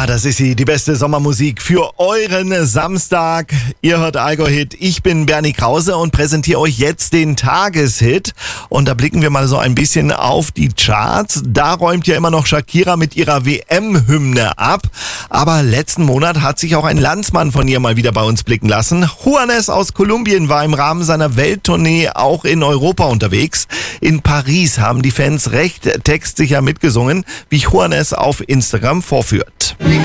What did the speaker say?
das ist sie, die beste Sommermusik für euren Samstag. Ihr hört Allgäu-Hit. Ich bin Bernie Krause und präsentiere euch jetzt den Tageshit. Und da blicken wir mal so ein bisschen auf die Charts. Da räumt ja immer noch Shakira mit ihrer WM-Hymne ab. Aber letzten Monat hat sich auch ein Landsmann von ihr mal wieder bei uns blicken lassen. Juanes aus Kolumbien war im Rahmen seiner Welttournee auch in Europa unterwegs. In Paris haben die Fans recht textsicher mitgesungen, wie Juanes auf Instagram vorführt.